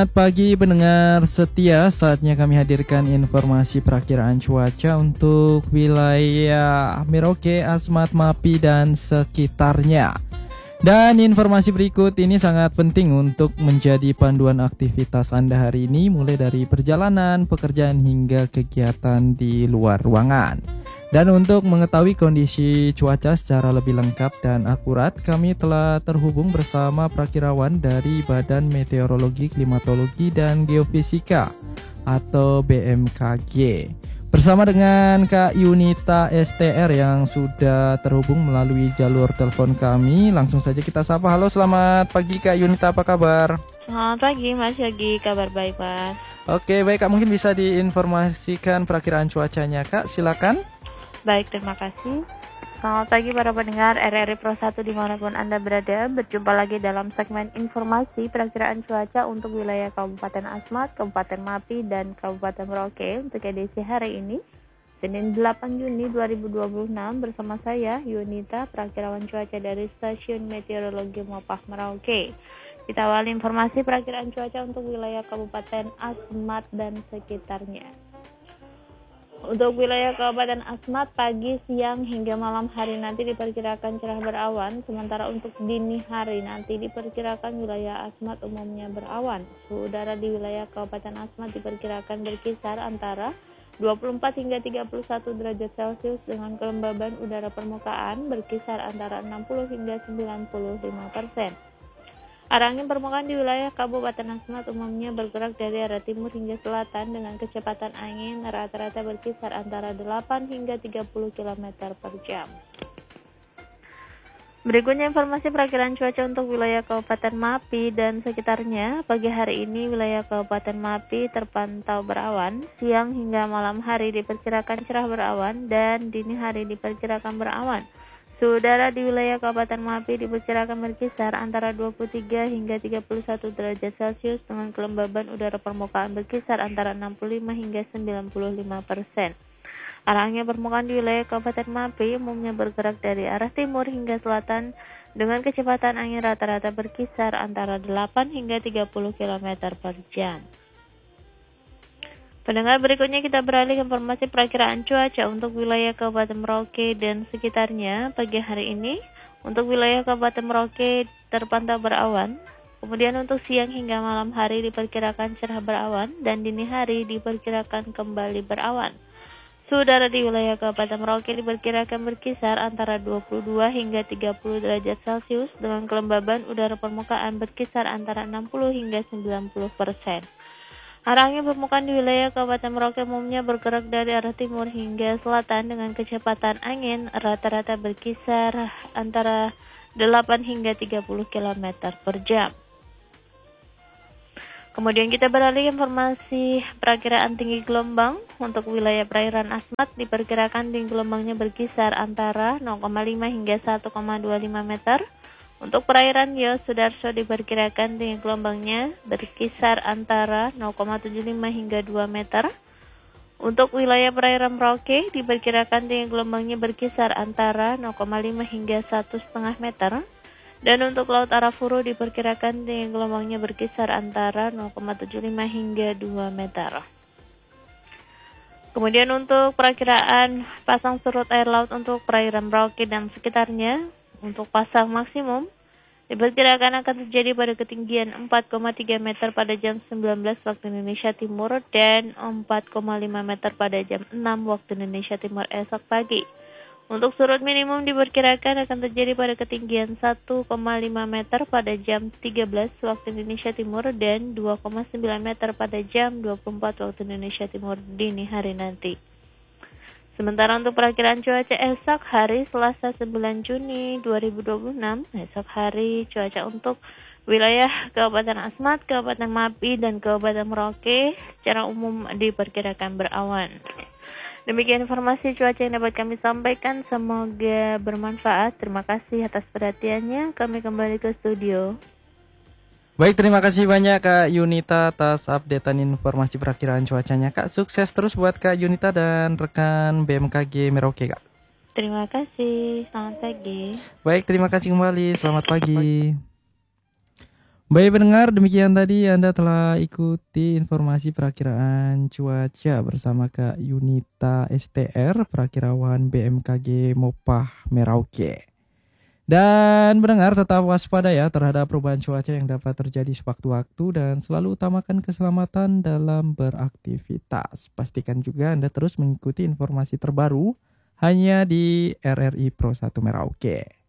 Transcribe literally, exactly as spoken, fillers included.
Selamat pagi pendengar setia, saatnya kami hadirkan informasi perakiraan cuaca untuk wilayah Merauke, Asmat, Mapi, dan sekitarnya. Dan informasi berikut ini sangat penting untuk menjadi panduan aktivitas Anda hari ini, mulai dari perjalanan, pekerjaan, hingga kegiatan di luar ruangan. Dan untuk mengetahui kondisi cuaca secara lebih lengkap dan akurat, kami telah terhubung bersama prakirawan dari Badan Meteorologi, Klimatologi, dan Geofisika atau B M K G. Bersama dengan Kak Yunita S T R yang sudah terhubung melalui jalur telepon kami. Langsung saja kita sapa. Halo, selamat pagi Kak Yunita, apa kabar? Selamat pagi Mas Yogi, kabar baik Mas. Oke, baik Kak, mungkin bisa diinformasikan perakiraan cuacanya Kak, silakan. Baik, terima kasih. Selamat pagi para pendengar R R I Pro satu dimanapun Anda berada. Berjumpa lagi dalam segmen informasi perakiraan cuaca untuk wilayah Kabupaten Asmat, Kabupaten Mapi, dan Kabupaten Merauke untuk edisi hari ini, Senin delapan Juni dua ribu dua puluh enam, bersama saya Yunita, perakirawan cuaca dari Stasiun Meteorologi Mopah Merauke. Kita awali informasi perakiraan cuaca untuk wilayah Kabupaten Asmat dan sekitarnya. Untuk wilayah Kabupaten Asmat, pagi, siang, hingga malam hari nanti diperkirakan cerah berawan, sementara untuk dini hari nanti diperkirakan wilayah Asmat umumnya berawan. Suhu udara di wilayah Kabupaten Asmat diperkirakan berkisar antara dua puluh empat hingga tiga puluh satu derajat Celcius dengan kelembaban udara permukaan berkisar antara enam puluh hingga sembilan puluh lima persen. Arah angin permukaan di wilayah Kabupaten Asmat umumnya bergerak dari arah timur hingga selatan dengan kecepatan angin rata-rata berkisar antara delapan hingga tiga puluh kilometer per jam. Berikutnya informasi perakiraan cuaca untuk wilayah Kabupaten Mapi dan sekitarnya. Pagi hari ini wilayah Kabupaten Mapi terpantau berawan, siang hingga malam hari diperkirakan cerah berawan, dan dini hari diperkirakan berawan. Suhu udara di wilayah Kabupaten Mapi diperkirakan berkisar antara dua puluh tiga hingga tiga puluh satu derajat Celcius dengan kelembaban udara permukaan berkisar antara enam puluh lima hingga sembilan puluh lima persen. Arah angin permukaan di wilayah Kabupaten Mapi umumnya bergerak dari arah timur hingga selatan dengan kecepatan angin rata-rata berkisar antara delapan hingga tiga puluh kilometer per jam. Pendengar, berikutnya kita beralih ke informasi perakiraan cuaca untuk wilayah Kabupaten Merauke dan sekitarnya. Pagi hari ini untuk wilayah Kabupaten Merauke terpantau berawan, kemudian untuk siang hingga malam hari diperkirakan cerah berawan, dan dini hari diperkirakan kembali berawan. Suhu udara di wilayah Kabupaten Merauke diperkirakan berkisar antara dua puluh dua hingga tiga puluh derajat Celcius dengan kelembaban udara permukaan berkisar antara enam puluh hingga sembilan puluh persen. Arah angin permukaan di wilayah Kabupaten Merauke umumnya bergerak dari arah timur hingga selatan dengan kecepatan angin rata-rata berkisar antara delapan hingga tiga puluh kilometer per jam. Kemudian kita beralih informasi perakiraan tinggi gelombang untuk wilayah perairan Asmat. Diperkirakan tinggi gelombangnya berkisar antara nol koma lima hingga satu koma dua lima meter. Untuk perairan Yosudarso diperkirakan tinggi gelombangnya berkisar antara nol koma tujuh lima hingga dua meter. Untuk wilayah perairan Merauke diperkirakan tinggi gelombangnya berkisar antara nol koma lima hingga satu koma lima meter. Dan untuk Laut Arafuru diperkirakan tinggi gelombangnya berkisar antara nol koma tujuh lima hingga dua meter. Kemudian untuk perakiraan pasang surut air laut untuk perairan Merauke dan sekitarnya. Untuk pasang maksimum diperkirakan akan terjadi pada ketinggian empat koma tiga meter pada jam sembilan belas waktu Indonesia Timur dan empat koma lima meter pada jam enam waktu Indonesia Timur esok pagi. Untuk surut minimum diperkirakan akan terjadi pada ketinggian satu koma lima meter pada jam tiga belas waktu Indonesia Timur dan dua koma sembilan meter pada jam dua puluh empat waktu Indonesia Timur dini hari nanti. Sementara untuk perakiraan cuaca esok hari Selasa sembilan Juni dua ribu dua puluh enam, esok hari cuaca untuk wilayah Kabupaten Asmat, Kabupaten Mapi, dan Kabupaten Merauke secara umum diperkirakan berawan. Demikian informasi cuaca yang dapat kami sampaikan, semoga bermanfaat. Terima kasih atas perhatiannya, kami kembali ke studio. Baik, terima kasih banyak Kak Yunita atas updatean informasi perakiraan cuacanya Kak. Sukses terus buat Kak Yunita dan rekan B M K G Merauke Kak. Terima kasih, selamat pagi. Baik, terima kasih kembali, selamat pagi. Baik pendengar, demikian tadi Anda telah ikuti informasi perakiraan cuaca bersama Kak Yunita S T R, perakirawan B M K G Mopah Merauke. Dan pendengar tetap waspada ya terhadap perubahan cuaca yang dapat terjadi sewaktu-waktu dan selalu utamakan keselamatan dalam beraktivitas. Pastikan juga Anda terus mengikuti informasi terbaru hanya di R R I Pro satu Merauke.